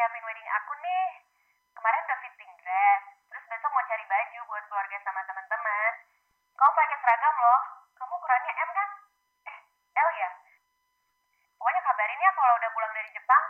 nyiapin wedding aku nih. Kemarin udah fitting dress, terus besok mau cari baju buat keluarga sama teman-teman. Kamu pakai seragam loh. Kamu ukurannya M kan? L ya? Pokoknya kabarin ya kalau udah pulang dari Jepang.